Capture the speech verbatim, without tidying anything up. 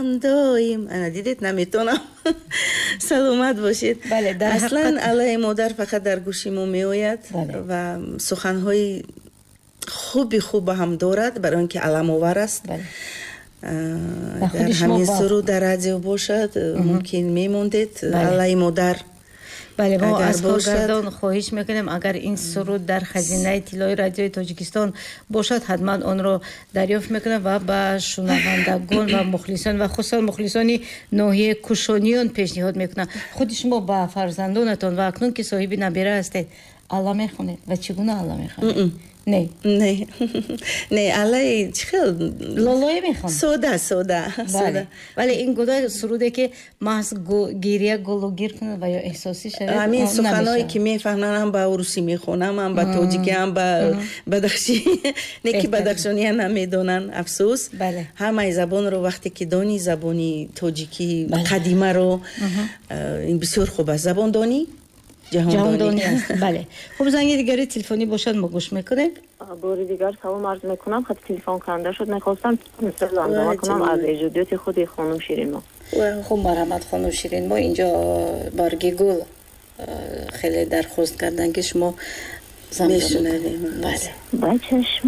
доим. Ана дидед наметонам. Саломат бошед. Аслан аллаи модар фақат дар гӯши мо меояд ва суханҳои хуби хуба ҳам дорад, барои он ки аламовар аст. Агар ҳамин суруд дар радио бошад, мумкин мемондед. Аллаи модар. бале мо аз коргардон хоҳиш мекунем агар ин суруд дар хазинаи тиллои радиои Тоҷикистон бошад, ҳатман онро дарёфт мекунем ва ба шунавандагон ва мухлисон ва хусусан мухлисони ноҳияи Кушониён пешниҳод мекунам. худи шумо ба фарзандонатон ва акнун ки соҳиби набира ҳастед алла мехонед ва чӣ гуна алла мехонед? Не. Не. Не, аллаи чӣ хел лолое мехонед? Сода, сода. Бале. Вале ин гуна суруде ки маҳз гирия гологир кунад ва ё эҳсосӣ шавад. Ҳамин суханое ки мефаҳмам, ҳам ба урусӣ мехонам, ҳам ба тоҷикӣ, ҳам ба бадахшӣ. Не ки бадахшония намедонанд, афсӯс. Ҳамаи забонро вақте ки дони забони тоҷикӣ қадимаро, ин бисёр хуб аст. Забондонӣ ҷаҳондонӣ аст. Бале. Хуб, занги дигари телефонӣ бошад, мо гӯш мекунем. бори дигар салом арз мекунам. хати телефон канда шуд. мехостам замдама кунам аз эҷодиёти худи хонум Ширинмо. хуб, марҳамат хонум Ширинмо. инҷо барги гул хеле дархост кардан ки шумо замдама. Мешунавем. Бале. Ба чашм